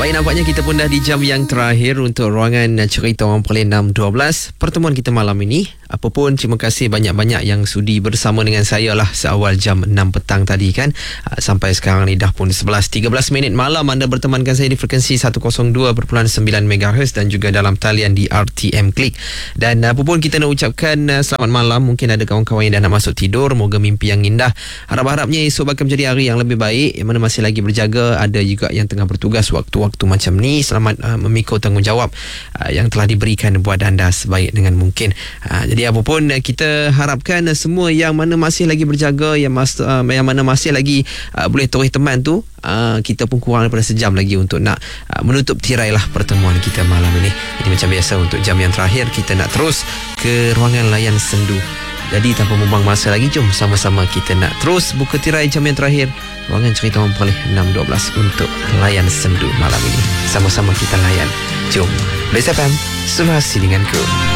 Baik, nampaknya kita pun dah di jam yang terakhir untuk ruangan Cerita Orang Pukul 6.12. Pertemuan kita malam ini. Apapun, terima kasih banyak-banyak yang sudi bersama dengan saya lah seawal jam 6 petang tadi kan. Sampai sekarang ni dah pun 11.13 minit malam anda bertemankan saya di frekuensi 102.9 MHz dan juga dalam talian di RTM Klik. Dan apapun, kita nak ucapkan selamat malam. Mungkin ada kawan-kawan yang dah nak masuk tidur. Moga mimpi yang indah. Harap-harapnya esok bakal menjadi hari yang lebih baik. Yang mana masih lagi berjaga. Ada juga yang tengah bertugas waktu-waktu macam ni. Selamat memikul tanggungjawab yang telah diberikan buat anda sebaik dengan mungkin. Jadi apapun, kita harapkan semua yang mana masih lagi berjaga, yang mana masih lagi boleh toreh teman tu, kita pun kurang daripada sejam lagi untuk nak menutup tirai lah pertemuan kita malam ini. Jadi macam biasa untuk jam yang terakhir kita nak terus ke ruangan layan sendu. Jadi tanpa membuang masa lagi, jom sama-sama kita nak terus buka tirai jam yang terakhir ruangan Cerita Orang Pukul 6.12 untuk layan sendu malam ini. Sama-sama kita layan. Jom. Blaze FM, sulasi denganku.